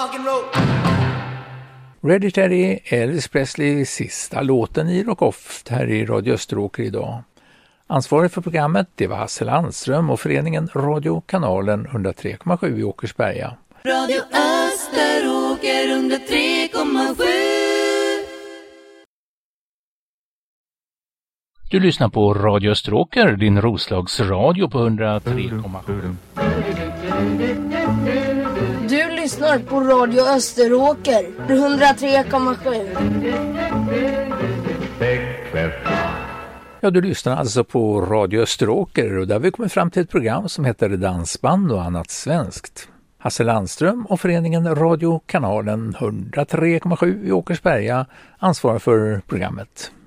Ready Teddy, Elvis Presley, sista låten i Rock Off här i Radio Österåker idag. Ansvarig för programmet det var Hasse Landström och föreningen Radiokanalen 103,7 i Åkersberga. Radio Österåker 103,7. Du lyssnar på Radio Österåker, din Roslagsradio på 103,7. Du lyssnar på Radio Österåker 103,7. Ja, du lyssnar alltså på Radio Österåker och där har vi kommit fram till ett program som heter Dansband och annat svenskt. Hasse Landström och föreningen Radiokanalen 103,7 i Åkersberga ansvarar för programmet.